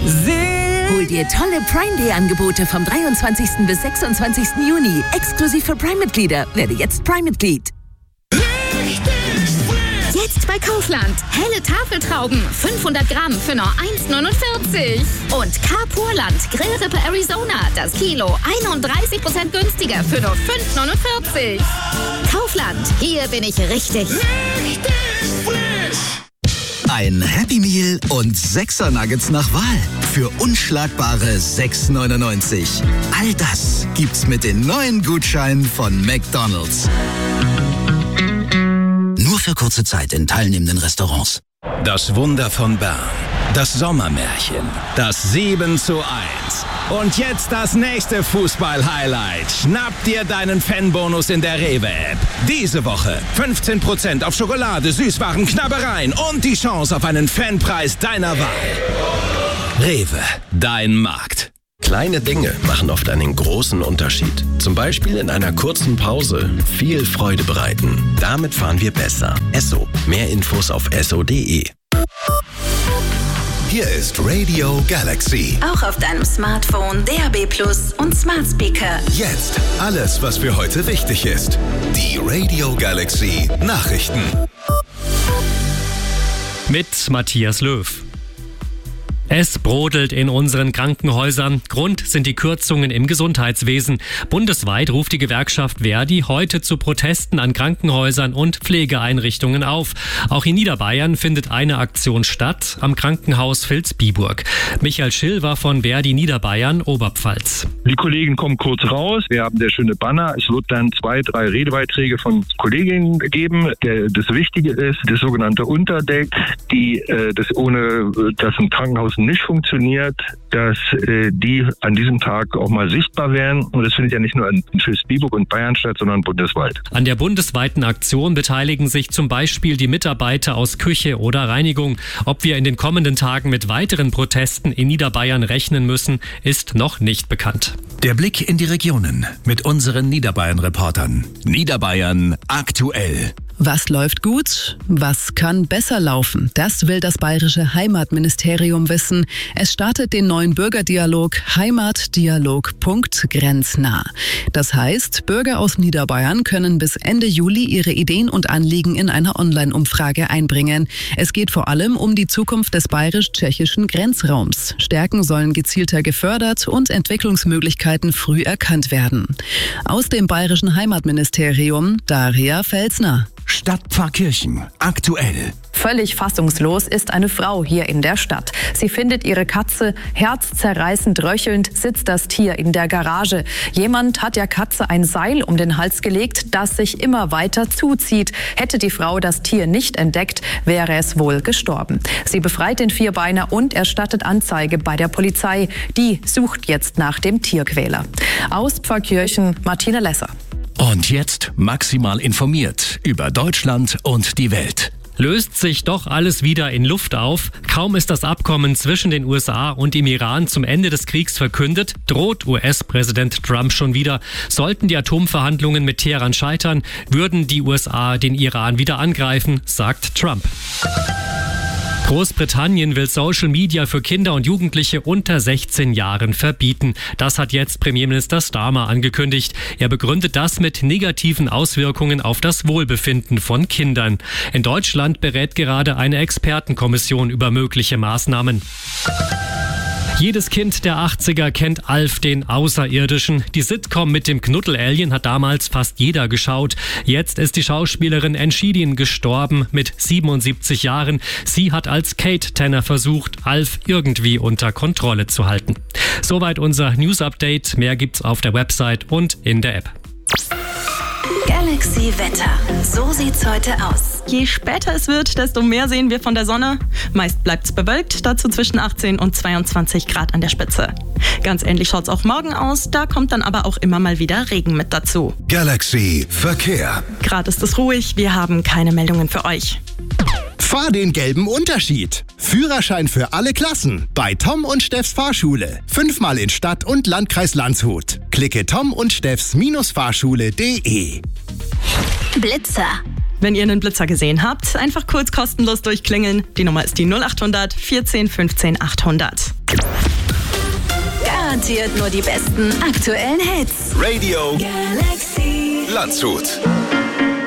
Hol dir tolle Prime Day Angebote vom 23. bis 26. Juni. Exklusiv für Prime-Mitglieder. Werde jetzt Prime-Mitglied. Jetzt bei Kaufland. Helle Tafeltrauben, 500 Gramm für nur 1,49. Und Carpurland Grillrippe Arizona, das Kilo 31% günstiger für nur 5,49. Kaufland, hier bin ich richtig frisch. Ein Happy Meal und 6er Nuggets nach Wahl für unschlagbare 6,99. All das gibt's mit den neuen Gutscheinen von McDonald's. Nur für kurze Zeit in teilnehmenden Restaurants. Das Wunder von Bern. Das Sommermärchen. Das 7:1. Und jetzt das nächste Fußball-Highlight. Schnapp dir deinen Fanbonus in der Rewe-App. Diese Woche 15% auf Schokolade, Süßwaren, Knabbereien und die Chance auf einen Fanpreis deiner Wahl. Rewe, dein Markt. Kleine Dinge machen oft einen großen Unterschied. Zum Beispiel in einer kurzen Pause viel Freude bereiten. Damit fahren wir besser. Esso. Mehr Infos auf esso.de. Hier ist Radio Galaxy. Auch auf deinem Smartphone, DAB+ und Smart Speaker. Jetzt alles, was für heute wichtig ist. Die Radio Galaxy Nachrichten. Mit Matthias Löw. Es brodelt in unseren Krankenhäusern. Grund sind die Kürzungen im Gesundheitswesen. Bundesweit ruft die Gewerkschaft Verdi heute zu Protesten an Krankenhäusern und Pflegeeinrichtungen auf. Auch in Niederbayern findet eine Aktion statt, am Krankenhaus Vilsbiburg. Michael Schill war von Verdi Niederbayern, Oberpfalz. Die Kollegen kommen kurz raus. Wir haben sehr schöne Banner. Es wird dann 2-3 Redebeiträge von Kolleginnen geben. Das Wichtige ist, das sogenannte Unterdeck, das ohne das im Krankenhaus nicht funktioniert, dass die an diesem Tag auch mal sichtbar werden. Und das findet ja nicht nur in Vilsbiburg und Bayern statt, sondern bundesweit. An der bundesweiten Aktion beteiligen sich zum Beispiel die Mitarbeiter aus Küche oder Reinigung. Ob wir in den kommenden Tagen mit weiteren Protesten in Niederbayern rechnen müssen, ist noch nicht bekannt. Der Blick in die Regionen mit unseren Niederbayern-Reportern. Niederbayern aktuell. Was läuft gut? Was kann besser laufen? Das will das bayerische Heimatministerium wissen. Es startet den neuen Bürgerdialog Heimatdialog.grenznah. Das heißt, Bürger aus Niederbayern können bis Ende Juli ihre Ideen und Anliegen in einer Online-Umfrage einbringen. Es geht vor allem um die Zukunft des bayerisch-tschechischen Grenzraums. Stärken sollen gezielter gefördert und Entwicklungsmöglichkeiten früh erkannt werden. Aus dem bayerischen Heimatministerium Daria Felsner. Stadtpfarrkirchen aktuell. Völlig fassungslos ist eine Frau hier in der Stadt. Sie findet ihre Katze herzzerreißend röchelnd, sitzt das Tier in der Garage. Jemand hat der Katze ein Seil um den Hals gelegt, das sich immer weiter zuzieht. Hätte die Frau das Tier nicht entdeckt, wäre es wohl gestorben. Sie befreit den Vierbeiner und erstattet Anzeige bei der Polizei. Die sucht jetzt nach dem Tierquäler. Aus Pfarrkirchen, Martina Lesser. Und jetzt maximal informiert über Deutschland und die Welt. Löst sich doch alles wieder in Luft auf. Kaum ist das Abkommen zwischen den USA und dem Iran zum Ende des Kriegs verkündet, droht US-Präsident Trump schon wieder. Sollten die Atomverhandlungen mit Teheran scheitern, würden die USA den Iran wieder angreifen, sagt Trump. Großbritannien will Social Media für Kinder und Jugendliche unter 16 Jahren verbieten. Das hat jetzt Premierminister Starmer angekündigt. Er begründet das mit negativen Auswirkungen auf das Wohlbefinden von Kindern. In Deutschland berät gerade eine Expertenkommission über mögliche Maßnahmen. Jedes Kind der 80er kennt Alf, den Außerirdischen. Die Sitcom mit dem Knuddel-Alien hat damals fast jeder geschaut. Jetzt ist die Schauspielerin Enschidin gestorben mit 77 Jahren. Sie hat als Kate Tanner versucht, Alf irgendwie unter Kontrolle zu halten. Soweit unser News-Update. Mehr gibt's auf der Website und in der App. Galaxy Wetter. So sieht's heute aus. Je später es wird, desto mehr sehen wir von der Sonne. Meist bleibt's bewölkt, dazu zwischen 18 und 22 Grad an der Spitze. Ganz ähnlich schaut's auch morgen aus, da kommt dann aber auch immer mal wieder Regen mit dazu. Galaxy Verkehr. Gerade ist es ruhig, wir haben keine Meldungen für euch. Fahr den gelben Unterschied. Führerschein für alle Klassen bei Tom und Steffs Fahrschule. 5-mal in Stadt und Landkreis Landshut. Klicke Tom und Steffs-Fahrschule.de. Blitzer. Wenn ihr einen Blitzer gesehen habt, einfach kurz kostenlos durchklingeln. Die Nummer ist die 0800 14 15 800. präsentiert nur die besten aktuellen Hits. Radio Galaxy Landshut.